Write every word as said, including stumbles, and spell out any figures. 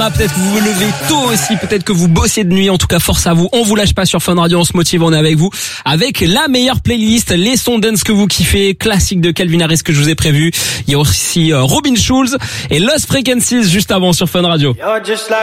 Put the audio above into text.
matin, peut-être que vous vous levez tôt aussi, peut-être que vous bossez de nuit. En tout cas, force à vous. On vous lâche pas sur Fun Radio, on se motive, on est avec vous. Avec la meilleure playlist, les sons dance que vous kiffez, classique de Calvin Harris que je vous ai prévu. Il y a aussi euh, Robin Schulz et Lost Frequencies juste avant sur Fun Radio.